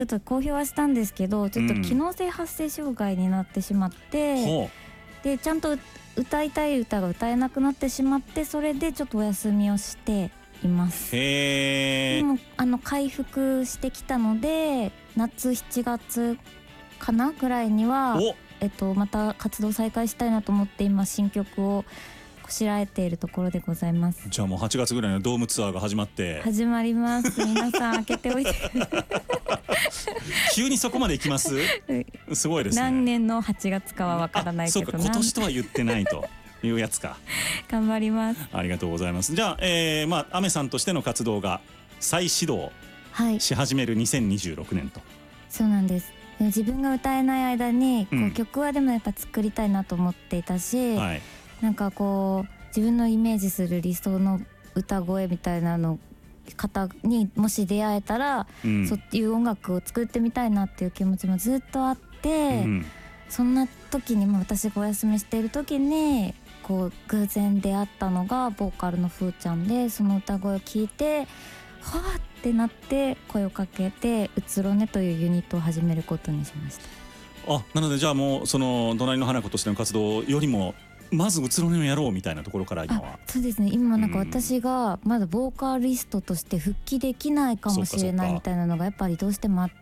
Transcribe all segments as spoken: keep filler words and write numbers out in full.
ちょっと公表はしたんですけど、ちょっと機能性発声障害になってしまって、うん、でちゃんと歌いたい歌が歌えなくなってしまって、それでちょっとお休みをしています。 へー。 でもあの回復してきたので、夏しちがつかなぐらいには、えっと、また活動再開したいなと思って今新曲をこしらえているところでございます。 じゃあもうはちがつぐらいのドームツアーが始まって始まります。皆さん開けておいて急にそこまで行きますすごいですね。 何年のはちがつかはわからないけど、 そうか、今年とは言ってないというやつか頑張ります。 ありがとうございます。じゃあ、えー、まあアメさんとしての活動が再始動し始めるにせんにじゅうろくねんと、はい、 そうなんです。自分が歌えない間にこう曲はでもやっぱ作りたいなと思っていたし、はい、なんかこう自分のイメージする理想の歌声みたいなの方にもし出会えたら、うん、そういう音楽を作ってみたいなっていう気持ちもずっとあって、うん、そんな時にも私がお休みしている時にこう偶然出会ったのがボーカルのふーちゃんで、その歌声を聞いてはぁってなって声をかけてうつろねというユニットを始めることにしました。 あ、なのでじゃあもうその隣の花子としての活動よりもまずうつろねをやろうみたいなところから今は。 そうですね、今なんか私がまだボーカリストとして復帰できないかもしれないみたいなのがやっぱりどうしてもあって、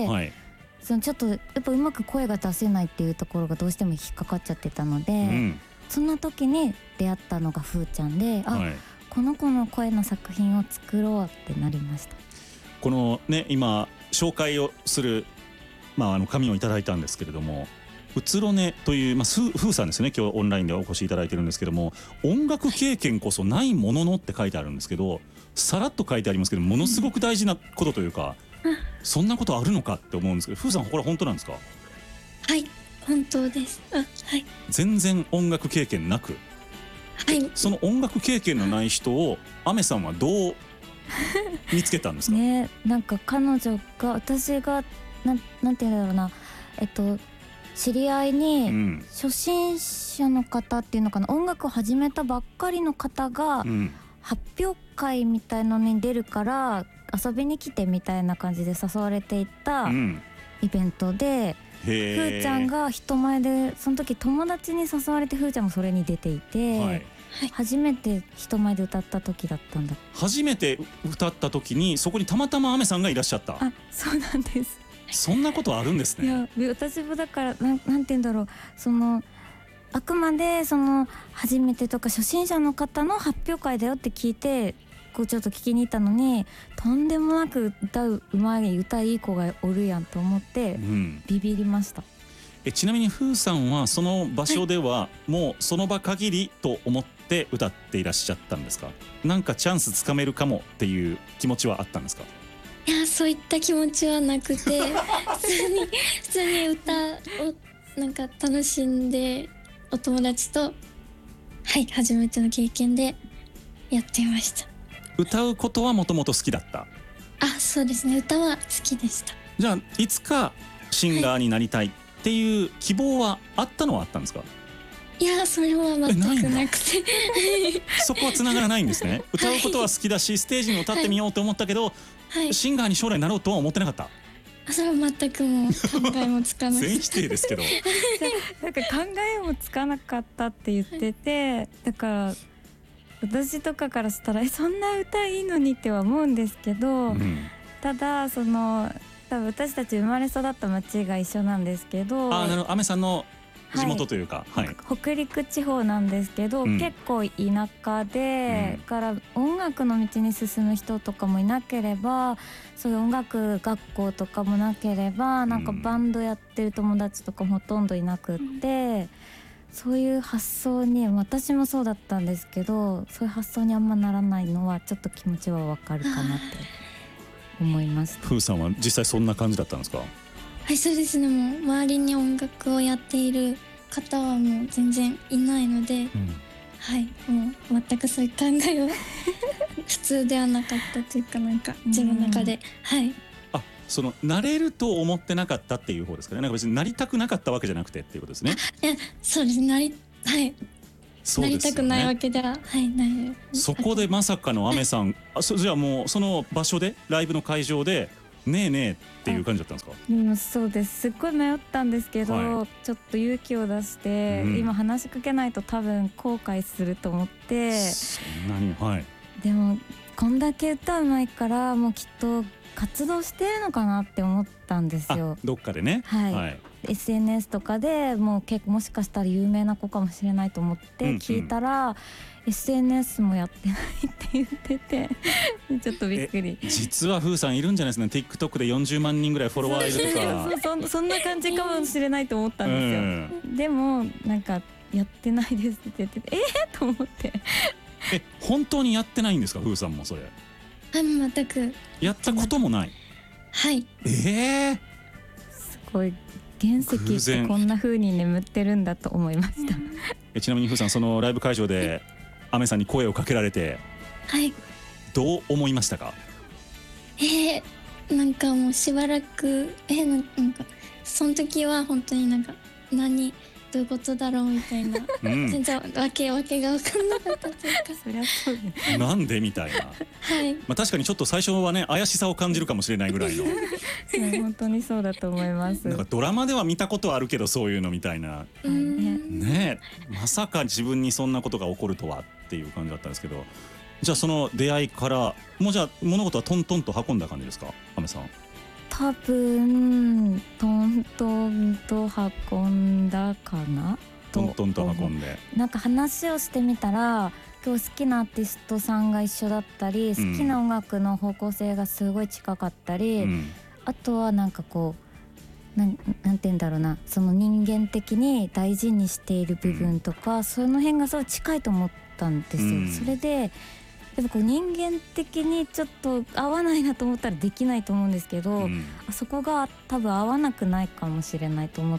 はい、そのちょっとやっぱうまく声が出せないっていうところがどうしても引っかかっちゃってたので、うん、そんな時に出会ったのがふーちゃんで、あ、はい、この子の声の作品を作ろうってなりました。 このね今紹介をする、まあ、あの紙をいただいたんですけれども、うつろねという、まあ、ふーさんですね、今日オンラインでお越しいただいてるんですけども、音楽経験こそないもののって書いてあるんですけど、さらっと書いてありますけどものすごく大事なことというか、うん、そんなことあるのかって思うんですけど、ふーさんこれ本当なんですか？ はい、本当です。あ、はい、 全然音楽経験なく、 はい、 その音楽経験のない人をアメさんはどう見つけたんですか？ ね、なんか彼女が私がなんなんていうんだろうな、えっと知り合いに初心者の方っていうのかな、音楽を始めたばっかりの方が発表会みたいのに出るから遊びに来てみたいな感じで誘われていたイベントで、ふーちゃんが人前でその時友達に誘われてふーちゃんもそれに出ていて、はい、初めて人前で歌った時だったんだ。 初めて歌った時にそこにたまたまアメさんがいらっしゃった。 あ、そうなんです。 そんなことあるんですね。 いや、私もだからなん、なんて言うんだろう、そのあくまでその初めてとか初心者の方の発表会だよって聞いてこうちょっと聞きに行ったのに、とんでもなく歌ううまい歌いい子がおるやんと思って、うん、ビビりました。 えちなみにふーさんはその場所ではもうその場限りと思って歌っていらっしゃったんですか？なんかチャンスつかめるかもっていう気持ちはあったんですか？ いや、そういった気持ちはなくて普通に普通に歌をなんか楽しんでお友達と、はい初めての経験でやっていました。 歌うことはもともと好きだった？ あ、そうですね、歌は好きでした。 じゃあいつかシンガーになりたいっていう希望はあったのはあったんですか？ いや、それは全くなくてそこはつながらないんですね。歌うことは好きだしステージに立ってみようと思ったけど、はい、シンガーに将来なろうとは思ってなかった？ あ、それは全くもう考えもつかない全否定ですけどなんか考えもつかなかったって言ってて、だから私とかからしたらえそんな歌いいのにっては思うんですけど、うん、ただその多分私たち生まれ育った町が一緒なんですけど、 あ、なるほど、アメさんの地元というか、 はいはい、北陸地方なんですけど、うん、結構田舎で、うん、から音楽の道に進む人とかもいなければ、そういう音楽学校とかもなければ、なんかバンドやってる友達とかもほとんどいなくって、うん、そういう発想に私もそうだったんですけど、そういう発想にあんまならないのはちょっと気持ちはわかるかなって思いました。 ふーさんは実際そんな感じだったんですか？ はい、そうですね。もう周りに音楽をやっている方はもう全然いないので、うん、はい、もう全くそういう考えは普通ではなかったというか、なんか自分の中で、はい。 あ、そのなれると思ってなかったっていう方ですかね。なんか別になりたくなかったわけじゃなくてっていうことですね。 いや、そうですね。なり、はい。 そうですよね、 なりたくないわけでは、はい、ない。 そこでまさかのアメさん、あ、そじゃあもうその場所でライブの会場でねえねえっていう感じだったんですか？ でもそうです、すっごい迷ったんですけど、はい、ちょっと勇気を出して、うん、今話しかけないと多分後悔すると思って。 そんなに、はい、 でもこんだけ歌うまいからもうきっと活動してるのかなって思ったんですよ。 どっかでね、 はい、はい、エスエヌエス とかでもう結構もしかしたら有名な子かもしれないと思って聞いたら、うんうん、エスエヌエス もやってないって言っててちょっとびっくり。 実は風さんいるんじゃないですかね。 TikTok でよんじゅうまんにんぐらいフォロワーいるとかそうそ, そんな感じかもしれないと思ったんですよ、うん、でもなんかやってないですって言っててえー、と思ってえ本当にやってないんですか風さんもそれ？ はい、全くやったこともない。 はい。 えー、 すごい原石ってこんな風に眠ってるんだと思いましたえちなみに風さん、そのライブ会場でアメさんに声をかけられて、 はい、 どう思いましたか？ えー、なんかもうしばらくえー、なんかその時は本当になんか何どういうことだろうみたいな、うん、全然わけわけが分かんなかったというかそりゃそうですなんでみたいなはい、 まあ、確かにちょっと最初はね怪しさを感じるかもしれないぐらいの本当にそうだと思います。 なんかドラマでは見たことあるけどそういうのみたいな、 うん、 ねえまさか自分にそんなことが起こるとはっていう感じだったんですけど、じゃあその出会いからもうじゃあ物事はトントンと運んだ感じですか、アメさん？ 多分トントンと運んだかな。 トントンと運んでなんか話をしてみたら今日好きなアーティストさんが一緒だったり、うん、好きな音楽の方向性がすごい近かったり、うん、あとはなんかこうなん、なんて言うんだろうな、その人間的に大事にしている部分とか、うん、その辺がすごい近いと思ったんですよ、うん、それででもこう人間的にちょっと合わないなと思ったらできないと思うんですけど、うん、あそこが多分合わなくないかもしれないと思って、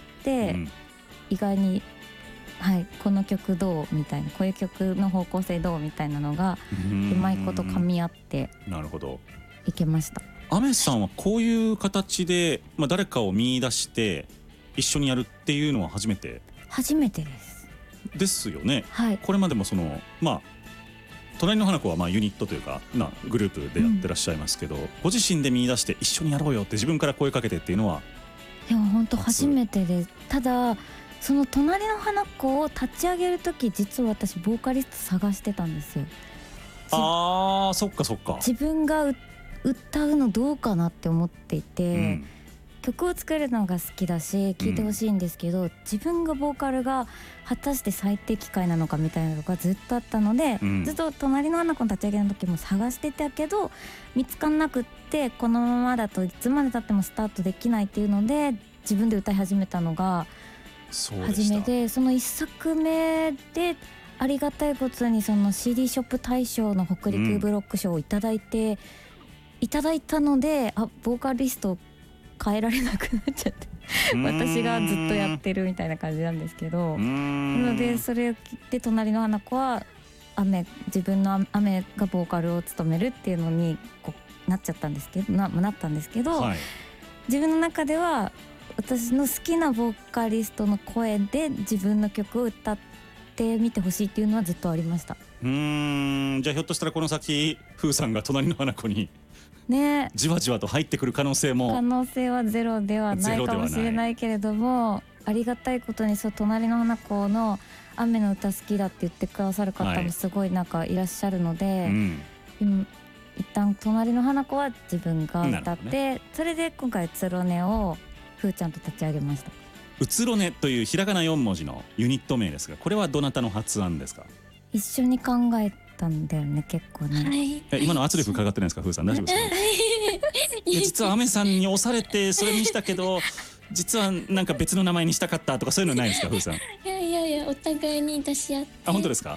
うん、意外に、はい、この曲どうみたいな、こういう曲の方向性どうみたいなのがうまいこと噛み合ってなるほどいけました。 アメさんはこういう形で、まあ、誰かを見出して一緒にやるっていうのは初めて？ 初めてですですよね、 はい、 これまでもそのまあ隣の花子はまあユニットというかなグループでやってらっしゃいますけど、うん、ご自身で見出して一緒にやろうよって自分から声かけてっていうのは？ でも本当初めてです。ただその隣の花子を立ち上げる時、実は私ボーカリスト探してたんですよ。 あーそっかそっか。 自分が歌うのどうかなって思っていて、うん、曲を作るのが好きだし聴いてほしいんですけど、うん、自分がボーカルが果たして最適解なのかみたいなのがずっとあったので、うん、ずっと隣の花子の立ち上げの時も探してたけど見つかんなくって、このままだといつまで経ってもスタートできないっていうので自分で歌い始めたのが初めで、そのいっさくめでありがたいことにその シーディー ショップ大賞の北陸ブロック賞をいただいて、うん、いただいたので、あボーカリスト変えられなくなっちゃって私がずっとやってるみたいな感じなんですけど、なのでそれを聞いて隣の花子は雨自分の雨がボーカルを務めるっていうのにこうなっちゃったんですけど な, なったんですけど、はい、自分の中では私の好きなボーカリストの声で自分の曲を歌ってみてほしいっていうのはずっとありました。 うーん、じゃあひょっとしたらこの先風さんが隣の花子にねじわじわと入ってくる可能性も可能性はゼロではないかもしれないけれども、ありがたいことにそう隣の花子の雨の歌好きだって言ってくださる方もすごいなんかいらっしゃるので、はいうん、今一旦隣の花子は自分が歌って、ね、それで今回うつろねをふーちゃんと立ち上げました。 うつろねというひらがなよん文字のユニット名ですが、これはどなたの発案ですか？ 一緒に考えたんだよね、結構ね、はい、 え今の圧力かかってないですか、ふーさん大丈夫ですか？いや実はアメさんに押されてそれにしたけど実はなんか別の名前にしたかったとかそういうのないですか、ふーさん？いやいやいや、お互いに出し合って。 あ、本当ですか？ はい、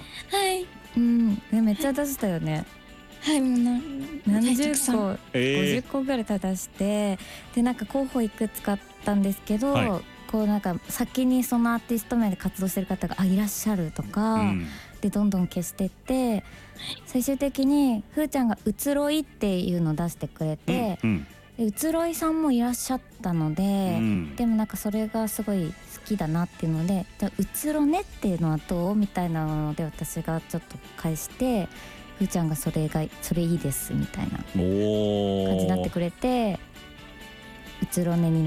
うん、めっちゃ出したよね。 はい、もうな何十個、えー、ごじゅっこぐらい出して、でなんか候補いくつかあったんですけど、はい、こうなんか先にそのアーティスト名で活動してる方があいらっしゃるとか、うん、でどんどん消してって最終的にふーちゃんがうつろいっていうのを出してくれて、うんうん、でうつろいさんもいらっしゃったので、うん、でもなんかそれがすごい好きだなっていうので、じゃあうつろねっていうのはどうみたいなので私がちょっと返して、ふーちゃんがそれがそれいいですみたいな感じになってくれて、 うつろねに